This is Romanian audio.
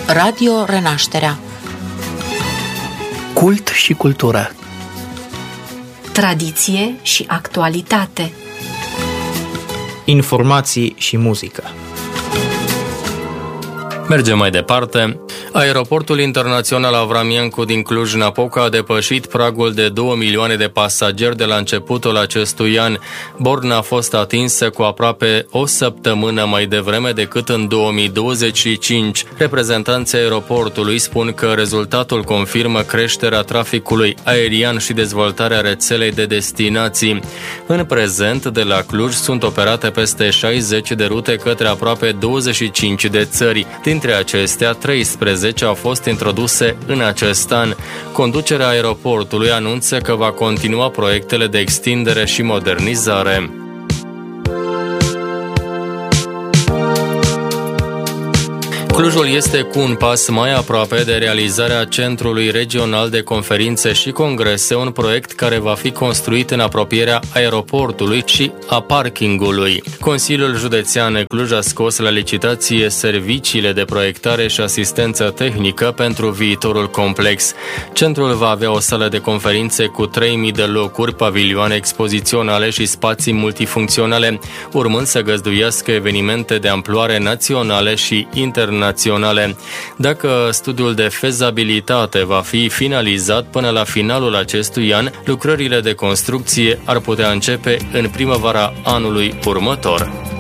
Radio Renașterea. Cult și cultură. Tradiție și actualitate. Informații și muzică. Mergem mai departe. Aeroportul internațional Avram Iancu din Cluj-Napoca a depășit pragul de 2 milioane de pasageri de la începutul acestui an. Borna a fost atinsă cu aproape o săptămână mai devreme decât în 2025. Reprezentanții aeroportului spun că rezultatul confirmă creșterea traficului aerian și dezvoltarea rețelei de destinații. În prezent, de la Cluj sunt operate peste 60 de rute către aproape 25 de țări. Dintre acestea, 13 au fost introduse în acest an. Conducerea aeroportului anunță că va continua proiectele de extindere și modernizare. Clujul este cu un pas mai aproape de realizarea Centrului Regional de Conferințe și Congrese, un proiect care va fi construit în apropierea aeroportului și a parkingului. Consiliul Județean Cluj a scos la licitație serviciile de proiectare și asistență tehnică pentru viitorul complex. Centrul va avea o sală de conferințe cu 3.000 de locuri, pavilioane expoziționale și spații multifuncționale, urmând să găzduiască evenimente de amploare naționale și internaționale. Dacă studiul de fezabilitate va fi finalizat până la finalul acestui an, lucrările de construcție ar putea începe în primăvara anului următor.